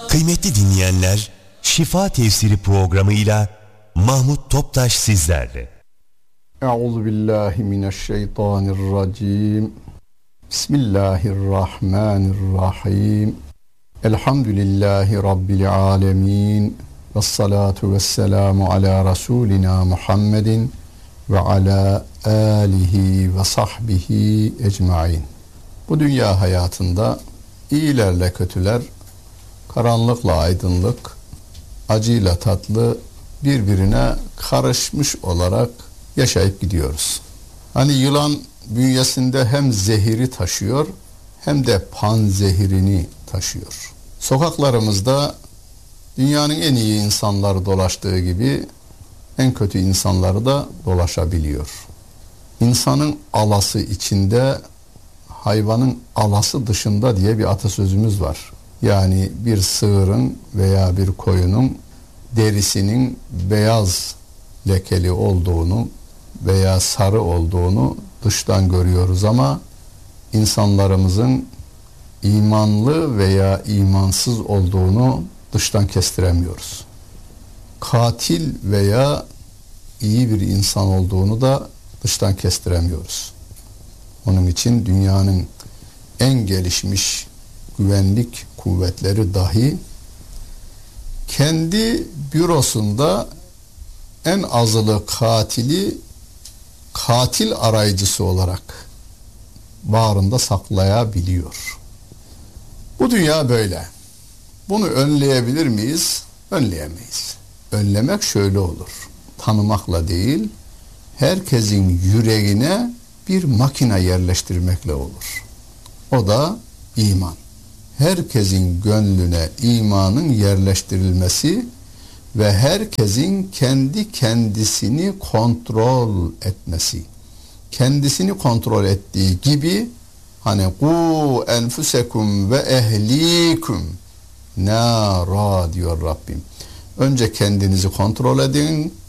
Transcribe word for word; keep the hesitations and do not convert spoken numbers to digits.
Kıymetli dinleyenler, Şifa Tefsiri programıyla Mahmut Toptaş sizlerle. Euzubillahimineşşeytanirracim. Bismillahirrahmanirrahim. Elhamdülillahi Rabbil alemin. Vessalatu vesselamu ala Resulina Muhammedin ve ala alihi ve sahbihi ecmain. Bu dünya hayatında iyilerle kötüler, karanlıkla aydınlık, acıyla tatlı birbirine karışmış olarak yaşayıp gidiyoruz. Hani yılan bünyesinde hem zehiri taşıyor hem de panzehirini taşıyor. Sokaklarımızda dünyanın en iyi insanları dolaştığı gibi en kötü insanları da dolaşabiliyor. İnsanın alası içinde, hayvanın alası dışında diye bir atasözümüz var. Yani bir sığırın veya bir koyunun derisinin beyaz lekeli olduğunu veya sarı olduğunu dıştan görüyoruz ama insanlarımızın imanlı veya imansız olduğunu dıştan kestiremiyoruz. Katil veya iyi bir insan olduğunu da dıştan kestiremiyoruz. Onun için dünyanın en gelişmiş güvenlik kuvvetleri dahi kendi bürosunda en azılı katili katil arayıcısı olarak bağrında saklayabiliyor. Bu dünya böyle. Bunu önleyebilir miyiz? Önleyemeyiz. Önlemek şöyle olur. Tanımakla değil, herkesin yüreğine bir makine yerleştirmekle olur. O da iman. Herkesin gönlüne imanın yerleştirilmesi ve herkesin kendi kendisini kontrol etmesi. Kendisini kontrol ettiği gibi hani ku enfusekum ve ehlikum nara diyor Rabbim. Önce kendinizi kontrol edin,